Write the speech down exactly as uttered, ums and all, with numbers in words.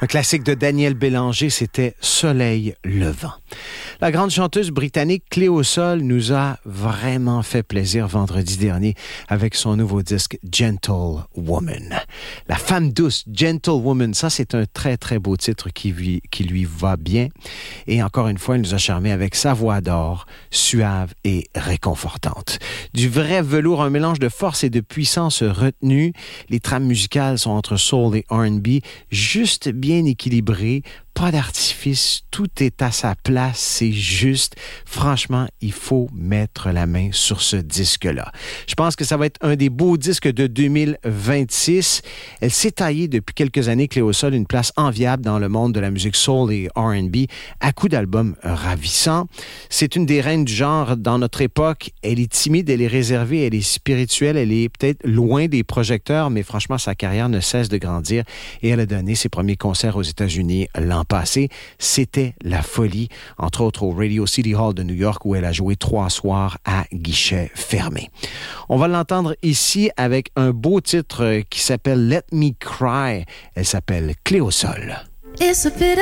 Un classique de Daniel Bélanger, c'était Soleil levant. La grande chanteuse britannique Cléo Sol nous a vraiment fait plaisir vendredi dernier avec son nouveau disque Gentle Woman. La femme douce, Gentle Woman, ça c'est un très très beau titre qui lui, qui lui va bien. Et encore une fois, elle nous a charmé avec sa voix d'or, suave et réconfortante. Du vrai velours, un mélange de force et de puissance retenue. Les trames musicales sont entre soul et R and B, juste bien équilibrées. Pas d'artifice, tout est à sa place, c'est juste. Franchement, il faut mettre la main sur ce disque-là. Je pense que ça va être un des beaux disques de deux mille vingt-six. Elle s'est taillée depuis quelques années, Cléo Sol, une place enviable dans le monde de la musique soul et R and B, à coups d'albums ravissants. C'est une des reines du genre dans notre époque. Elle est timide, elle est réservée, elle est spirituelle, elle est peut-être loin des projecteurs, mais franchement, sa carrière ne cesse de grandir et elle a donné ses premiers concerts aux États-Unis l'an passé. C'était la folie, entre autres au Radio City Hall de New York où elle a joué trois soirs à guichet fermé. On va l'entendre ici avec un beau titre qui s'appelle Let Me Cry. Elle s'appelle Cléo Sol. It's a bit